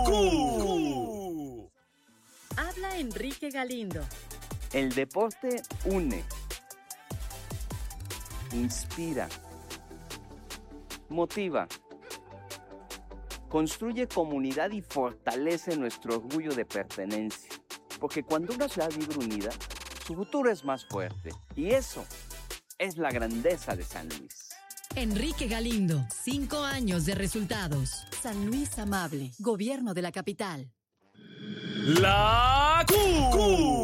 Habla Enrique Galindo. El deporte une, inspira, motiva, construye comunidad y fortalece nuestro orgullo de pertenencia. Porque cuando una ciudad vive unida, su futuro es más fuerte. Y eso es la grandeza de San Luis. Enrique Galindo, 5 años de resultados. San Luis Amable, Gobierno de la Capital. La Q.